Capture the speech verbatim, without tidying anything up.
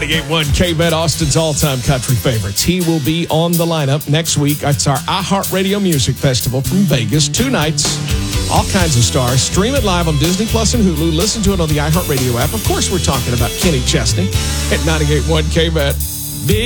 ninety-eight point one K-Bet, Austin's all-time country favorites. He will be on the lineup next week. It's our iHeartRadio Music Festival from Vegas. Two nights, all kinds of stars. Stream it live on Disney Plus and Hulu. Listen to it on the iHeartRadio app. Of course, we're talking about Kenny Chesney at ninety-eight point one K-Bet.